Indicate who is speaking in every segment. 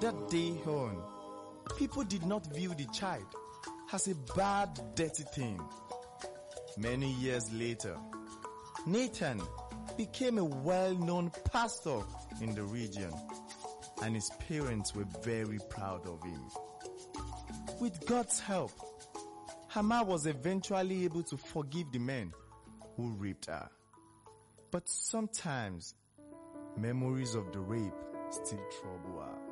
Speaker 1: That day on, people did not view the child as a bad, dirty thing. Many years later, Nathan became a well-known pastor in the region, and his parents were very proud of him. With God's help, Hama was eventually able to forgive the men who raped her. But sometimes, memories of the rape still trouble her.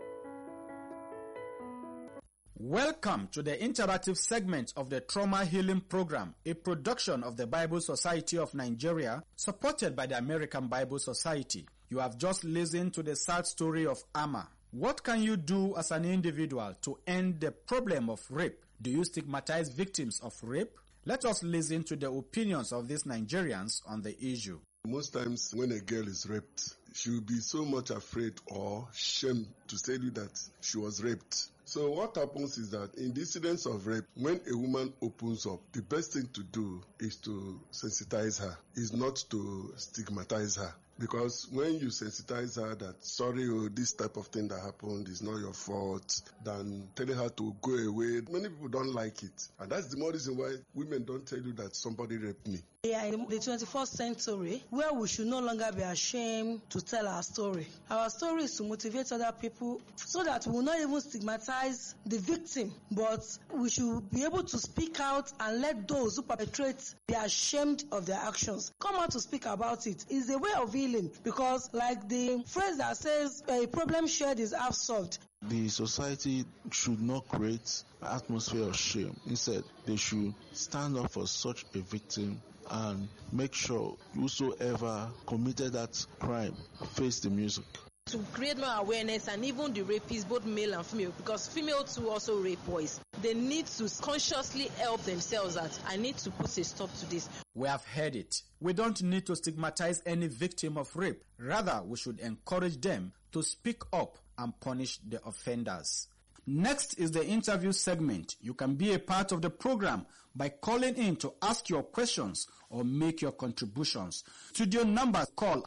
Speaker 2: Welcome to the interactive segment of the Trauma Healing Program, a production of the Bible Society of Nigeria, supported by the American Bible Society. You have just listened to the sad story of Amma. What can you do as an individual to end the problem of rape? Do you stigmatize victims of rape? Let us listen to the opinions of these Nigerians on the issue.
Speaker 3: Most times when a girl is raped, she will be so much afraid or ashamed to tell you that she was raped. So what happens is that in the incidents of rape, when a woman opens up, the best thing to do is to sensitize her, is not to stigmatize her. Because when you sensitize her that, sorry, this type of thing that happened is not your fault, than telling her to go away, many people don't like it. And that's the more reason why women don't tell you that somebody raped me.
Speaker 4: We are in the 21st century where we should no longer be ashamed to tell our story. Our story is to motivate other people so that we will not even stigmatize the victim, but we should be able to speak out and let those who perpetrate be ashamed of their actions. Come out to speak about it. It's a way of healing, because like the phrase that says, a problem shared is half solved.
Speaker 5: The society should not create an atmosphere of shame. Instead, they should stand up for such a victim and make sure whosoever committed that crime face the music.
Speaker 6: To create more awareness, and even the rapists, both male and female, because female too also rape boys. They need to consciously help themselves that I need to put a stop to this.
Speaker 2: We have heard it. We don't need to stigmatize any victim of rape. Rather, we should encourage them to speak up and punish the offenders. Next is the interview segment. You can be a part of the program by calling in to ask your questions or make your contributions. Studio number, call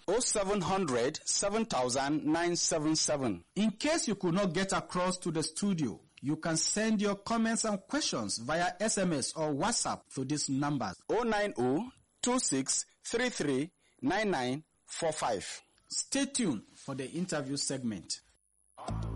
Speaker 2: 0700 7000 977. In case you could not get across to the studio, you can send your comments and questions via SMS or WhatsApp to these numbers 090 26 33 9945. Stay tuned for the interview segment.